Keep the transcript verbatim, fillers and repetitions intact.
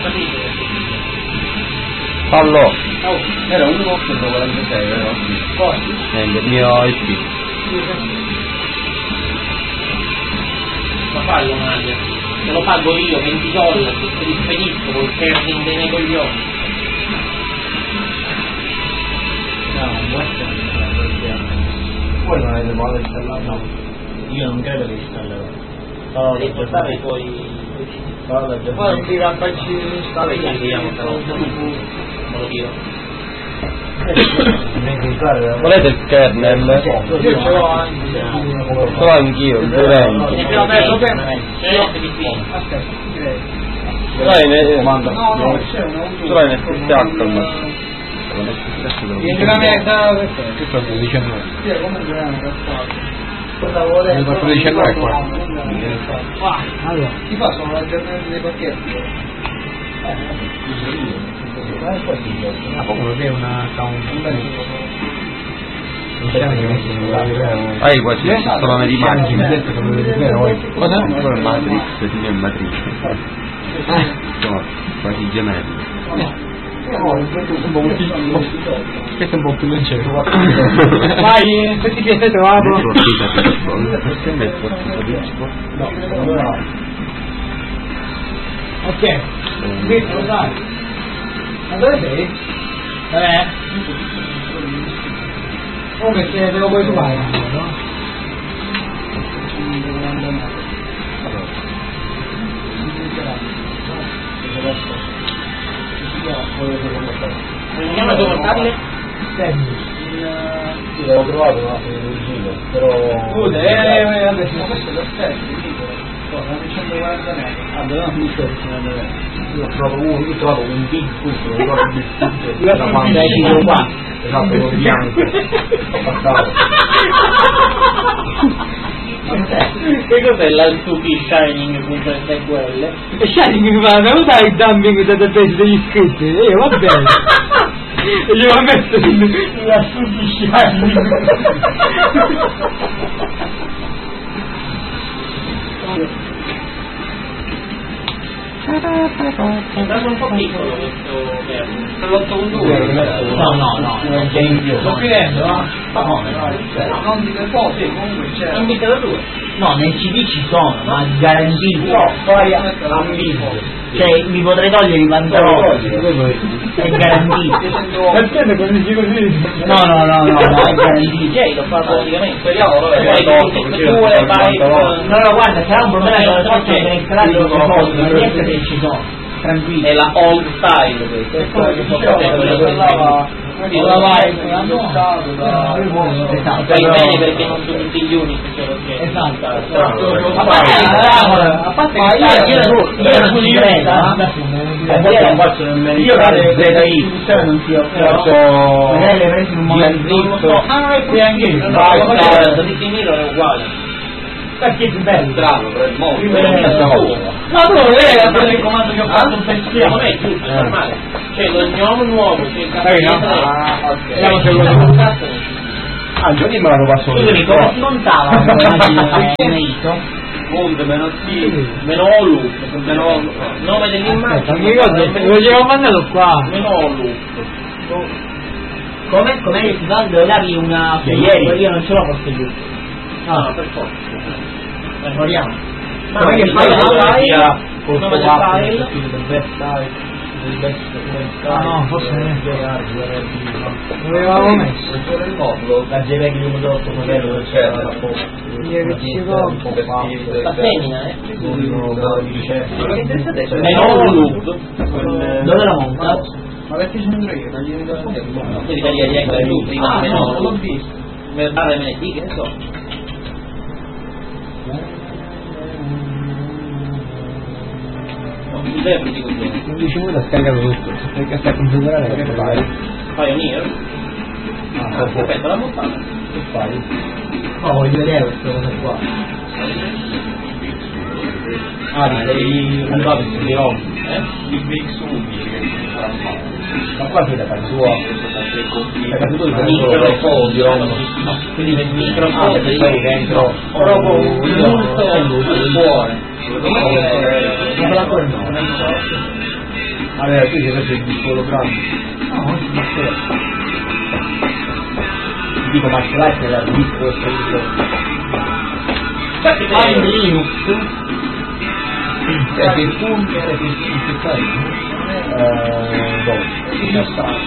Fallo! Oh, era un quarantasei, vero? Poi? Eh, il mio I P. Ma fallo Mario, te lo pago io, venti dollari, te li spedisco col perding dei miei coglioni. No, questo poi non avete modo di installarlo? Io non credo che installerò. Oh, devi portare i tuoi... Poi non ti rampaggi di installare. Vabbè, ci vediamo, però non lo tiro. Volete il kernel? Io ce l'ho anche. Ce l'ho anch'io, il dueventi. Ne abbiamo perso bene. Aspetta, Ce l'hai nel... comanda. No, no, c'è una... Ce l'hai nel F S H ormai. Vieni la merda perché? Che sono le diciannove? Sì, comunque è una cazzata. Cosa vuole? Le quattro diciannove qua. Ah, allora. Ti fa solo l'aggiornamento dei pacchetti? Eh, ma è quasi ah, comunque è una account. Ah, quasi è stato nome di macchina. Cosa? Quello è Matrix, sì, è Matrix. Insomma, quasi gemelli. Questo è un po' più leggero. Vai, questi che sei trovato? Perché me No, no. Ok, sì, lo sai. Ma dove sei? Eh? Comunque se te lo puoi trovare, no? Vogliamo documentarle? Sì, l'avevo trovato una fine però... Scusa, eh, vabbè, sì, ma questo è perfetto, no, centoquaranta metri. Ah, dovevamo finire il metri. Io ho trovato uno, io ho trovato un Bigfoot, non ricordo il Bigfoot. La fantasia qua. Esatto, quello bianco. Ho passato. Che cos'è l'Altupi Shining punto S Q L? E Shining mi fa, ma dai il dumping database degli iscritti? E io va bene. E gli ho messo l'Altupi Shining. È stato un po' piccolo questo verbo. l'otto uno due? No, no, no, non c'è in più. Sto finendo, no? Ma come? No, non di per po', sì, comunque c'è. Non mica da due. No, nel C D ci sono, ma garantito. No, poi ambiguo. Cioè, mi potrei togliere i pantaloni. È garantito. Perché quando dici così? No, no, no, no, no, è garantito. Cioè, l'ho fatto praticamente. Speriamo, due, vai. No, no, guarda, sarà un problema che lo faccio per installare non so, non riesco che ci sono. Tranquillo. È la old style questa. È come che la vai, esatto, fai bene perché non sono tutti gli unici che lo chiedono. Esatto. A parte a parte che io non ci credo, non faccio nemmeno io vado Z I non ti ho fatto magari le presi in un momento ah non è qui anche io vai tutti i miro è uguale perché è più bello strano, però è molto. no tu non vedi la presa il comando che ho fatto un pensiero non è giusto, è normale cioè lo gnomo nuovo c'è il capitano ah, Giovanni me l'hanno passato scusami come si montava l'immagine Monte, meno T, meno Olu, meno nome dell'immagine mi ricordo lo ci avevo mandato qua meno Olu come? Come si fa? Devo dargli una ieri io non ce l'ho forse più no, per forza proviamo ma come che fai il nome del file ah no forse dove avevamo messo il modulo, la JPEG di uno punto otto modello del c'era un po' la femmina eh meno loop dove la monta? ma perché sono io io tagliare da devi tagliare anche tu prima ah meno no l'ho visto per dare me ne che ne so non mi interpreti così undici minuti ha scaricato tutto perché sta a configurare che fai? Pioneer? Ah, aspetta la montata Che fai? no voglio vedere questa cosa qua ah devi andare su di Roma eh? il mix umili che si farà male ma qua sei da casa tua da casa tua di microfono di Roma quindi nel ah microfono perché poi dentro proprio un multo al cuore ma la tua no Allora, tu ci fai il disco grande. No, non si dice. Ti dico martial arts era il disco questo disco. Fai Linux. Cioè che punto era che si fai? Eh, dove?